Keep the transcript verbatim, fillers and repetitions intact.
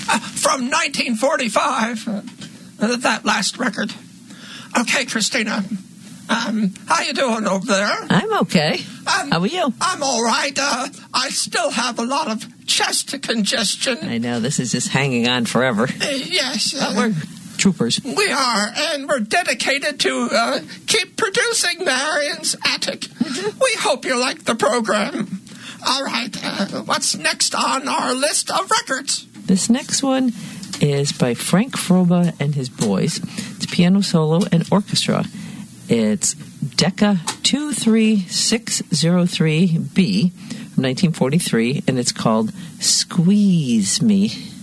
uh, from nineteen forty-five, uh, that last record. Okay, Christina, um, how you doing over there? I'm okay. Um, how are you? I'm all right. Uh, I still have a lot of chest congestion. I know, this is just hanging on forever. Uh, yes. Uh, we're troopers. We are, and we're dedicated to uh, keep producing Marion's Attic. We hope you like the program. All right, uh, what's next on our list of records? This next one is by Frank Froba and his boys. It's piano solo and orchestra. It's Decca two three six zero three B from nineteen forty-three, and it's called Squeeze Me.